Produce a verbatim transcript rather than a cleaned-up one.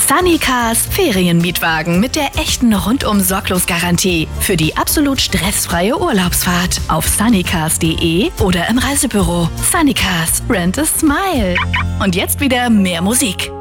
Sunnycars Ferienmietwagen mit der echten Rundum-Sorglos-Garantie für die absolut stressfreie Urlaubsfahrt auf sunnycars punkt de oder im Reisebüro. Sunnycars, rent a smile. Und jetzt wieder mehr Musik.